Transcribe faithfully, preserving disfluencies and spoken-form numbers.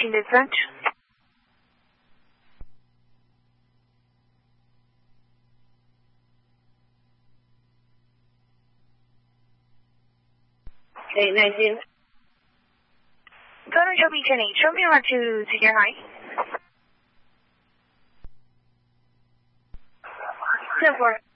reaching dispatch. eight nineteen. Go to show me ten eight. Show me around to senior high. ten four.